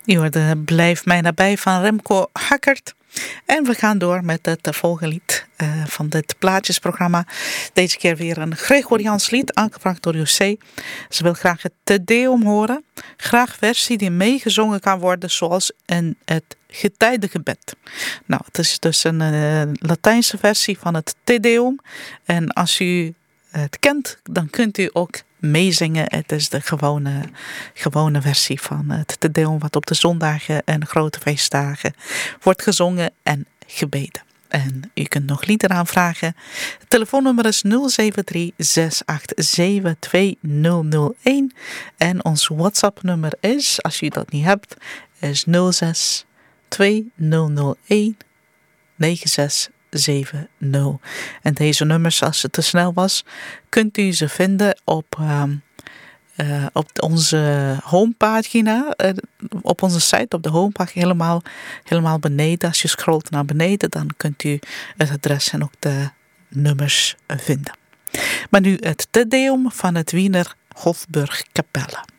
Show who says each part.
Speaker 1: Je hoorde Blijf mij nabij van Remco Hackert. En we gaan door met het volgende lied van dit plaatjesprogramma. Deze keer weer een Gregoriaans lied, aangevraagd door José. Ze wil graag het Te Deum horen. Graag versie die meegezongen kan worden, zoals in het getijdengebed. Nou, het is dus een Latijnse versie van het Te Deum. En als u het kent, dan kunt u ook meezingen. Het is de gewone versie van het Te Deum, wat op de zondagen en grote feestdagen wordt gezongen en gebeden. En u kunt nog liederen aanvragen. Het telefoonnummer is 073-687-2001. En ons WhatsApp-nummer is, als u dat niet hebt, is 06 2001 9670. En deze nummers, als het te snel was, kunt u ze vinden op onze homepagina, op onze site, op de homepagina, helemaal beneden. Als je scrolt naar beneden, dan kunt u het adres en ook de nummers vinden. Maar nu het Te Deum van het Wiener Hofburg Kapelle.